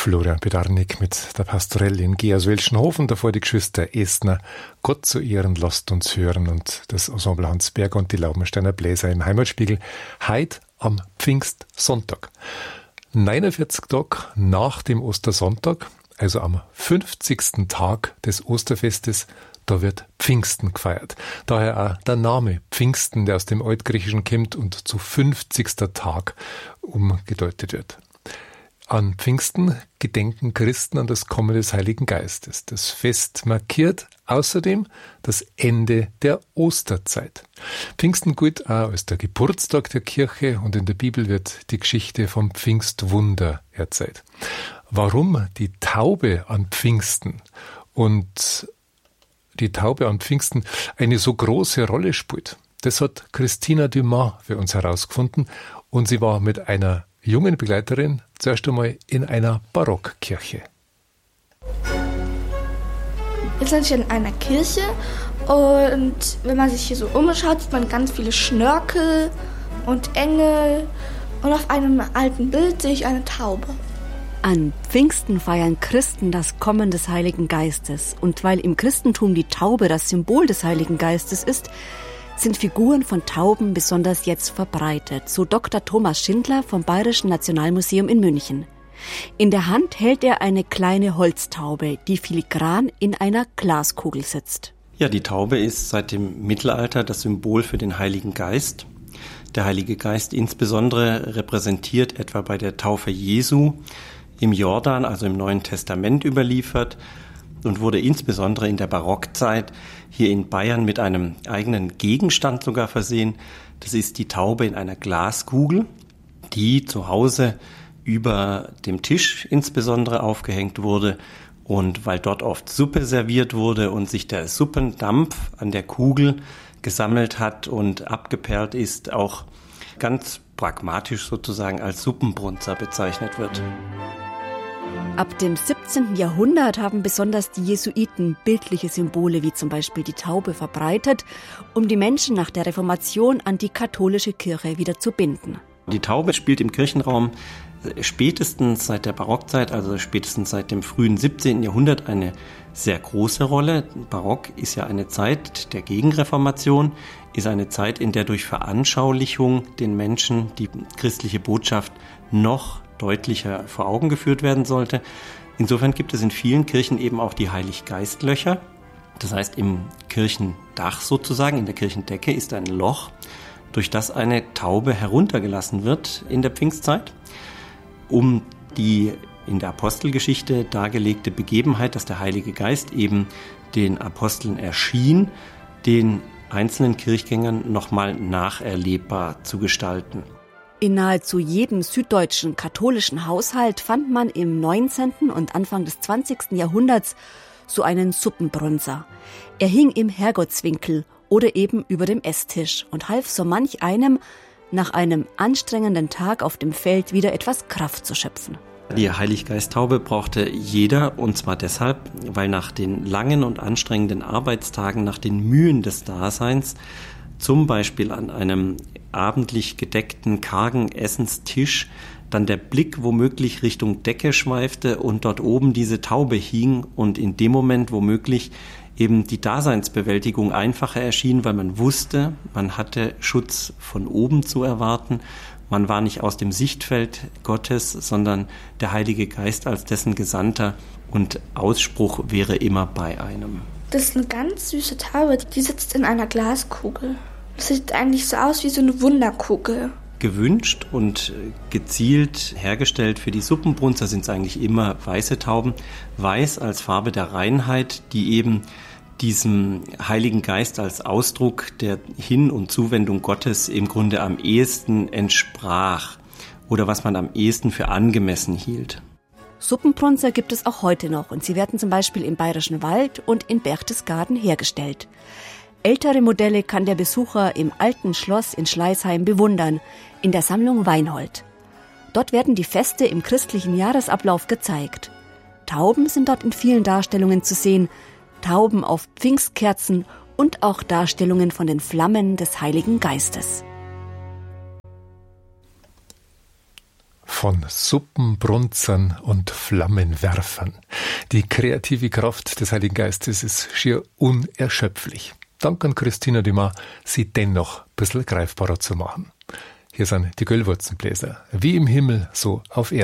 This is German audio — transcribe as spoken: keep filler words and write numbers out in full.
Florian Pedarnik mit der Pastorelle in G aus Welschenhofen, davor die Geschwister Estner, Gott zu Ehren, lasst uns hören, und das Ensemble Hansberger und die Laubensteiner Bläser im Heimatspiegel, heit am Pfingstsonntag. neunundvierzig Tage nach dem Ostersonntag, also am fünfzigsten Tag des Osterfestes, da wird Pfingsten gefeiert. Daher auch der Name Pfingsten, der aus dem Altgriechischen kommt und zu fünfzigster Tag umgedeutet wird. An Pfingsten gedenken Christen an das Kommen des Heiligen Geistes. Das Fest markiert außerdem das Ende der Osterzeit. Pfingsten gilt auch als der Geburtstag der Kirche, und in der Bibel wird die Geschichte vom Pfingstwunder erzählt. Warum die Taube an Pfingsten und die Taube an Pfingsten eine so große Rolle spielt, das hat Christina Dumas für uns herausgefunden, und sie war mit einer jungen Begleiterin zuerst einmal in einer Barockkirche. Wir sind hier in einer Kirche, und wenn man sich hier so umschaut, sieht man ganz viele Schnörkel und Engel, und auf einem alten Bild sehe ich eine Taube. An Pfingsten feiern Christen das Kommen des Heiligen Geistes. Und weil im Christentum die Taube das Symbol des Heiligen Geistes ist, sind Figuren von Tauben besonders jetzt verbreitet, so Doktor Thomas Schindler vom Bayerischen Nationalmuseum in München. In der Hand hält er eine kleine Holztaube, die filigran in einer Glaskugel sitzt. Ja, die Taube ist seit dem Mittelalter das Symbol für den Heiligen Geist. Der Heilige Geist insbesondere repräsentiert etwa bei der Taufe Jesu im Jordan, also im Neuen Testament, überliefert und wurde insbesondere in der Barockzeit hier in Bayern mit einem eigenen Gegenstand sogar versehen. Das ist die Taube in einer Glaskugel, die zu Hause über dem Tisch insbesondere aufgehängt wurde, und weil dort oft Suppe serviert wurde und sich der Suppendampf an der Kugel gesammelt hat und abgeperlt ist, auch ganz pragmatisch sozusagen als Suppenbrunzer bezeichnet wird. Ab dem siebzehnten Jahrhundert haben besonders die Jesuiten bildliche Symbole wie zum Beispiel die Taube verbreitet, um die Menschen nach der Reformation an die katholische Kirche wieder zu binden. Die Taube spielt im Kirchenraum spätestens seit der Barockzeit, also spätestens seit dem frühen siebzehnten Jahrhundert, eine sehr große Rolle. Barock ist ja eine Zeit der Gegenreformation, ist eine Zeit, in der durch Veranschaulichung den Menschen die christliche Botschaft noch deutlicher vor Augen geführt werden sollte. Insofern gibt es in vielen Kirchen eben auch die Heiliggeistlöcher. Das heißt, im Kirchendach sozusagen, in der Kirchendecke ist ein Loch, durch das eine Taube heruntergelassen wird in der Pfingstzeit, um die in der Apostelgeschichte dargelegte Begebenheit, dass der Heilige Geist eben den Aposteln erschien, den einzelnen Kirchgängern nochmal nacherlebbar zu gestalten. In nahezu jedem süddeutschen katholischen Haushalt fand man im neunzehnten und Anfang des zwanzigsten Jahrhunderts so einen Suppenbrunzer. Er hing im Herrgottswinkel oder eben über dem Esstisch und half so manch einem, nach einem anstrengenden Tag auf dem Feld wieder etwas Kraft zu schöpfen. Die Heiliggeisttaube brauchte jeder, und zwar deshalb, weil nach den langen und anstrengenden Arbeitstagen, nach den Mühen des Daseins, zum Beispiel an einem abendlich gedeckten, kargen Essenstisch, dann der Blick womöglich Richtung Decke schweifte und dort oben diese Taube hing und in dem Moment womöglich eben die Daseinsbewältigung einfacher erschien, weil man wusste, man hatte Schutz von oben zu erwarten. Man war nicht aus dem Sichtfeld Gottes, sondern der Heilige Geist als dessen Gesandter, und Ausspruch wäre immer bei einem. Das ist eine ganz süße Taube, die sitzt in einer Glaskugel. Das sieht eigentlich so aus wie so eine Wunderkugel. Gewünscht und gezielt hergestellt für die Suppenbrunzer sind es eigentlich immer weiße Tauben. Weiß als Farbe der Reinheit, die eben diesem Heiligen Geist als Ausdruck der Hin- und Zuwendung Gottes im Grunde am ehesten entsprach oder was man am ehesten für angemessen hielt. Suppenbrunzer gibt es auch heute noch, und sie werden zum Beispiel im Bayerischen Wald und in Berchtesgaden hergestellt. Ältere Modelle kann der Besucher im Alten Schloss in Schleißheim bewundern, in der Sammlung Weinhold. Dort werden die Feste im christlichen Jahresablauf gezeigt. Tauben sind dort in vielen Darstellungen zu sehen, Tauben auf Pfingstkerzen und auch Darstellungen von den Flammen des Heiligen Geistes. von Suppenbrunzern und Flammenwerfern. Die kreative Kraft des Heiligen Geistes ist schier unerschöpflich. Dank an Christina Dumas, sie dennoch ein bisschen greifbarer zu machen. Hier sind die Göllwurzenbläser. Wie im Himmel, so auf Erden.